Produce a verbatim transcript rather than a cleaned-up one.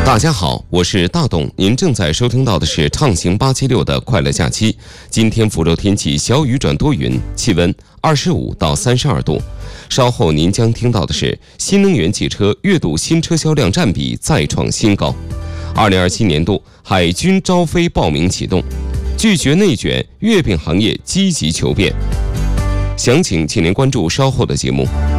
大家好，我是大董，您正在收听到的是畅行八七六的快乐假期。今天福州天气小雨转多云，气温二十五到三十二度。稍后您将听到的是新能源汽车月度新车销量占比再创新高。二零二七年度海军招飞报名启动，拒绝内卷，月饼行业积极求变。详情请您关注稍后的节目。